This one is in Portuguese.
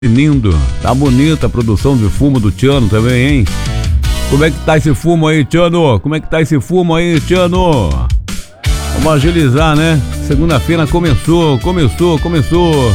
Lindo, tá bonita a produção de fumo do Tiano também, hein? Como é que tá esse fumo aí, Tiano? Como é que tá esse fumo aí, Tiano? Vamos agilizar, né? Segunda-feira começou.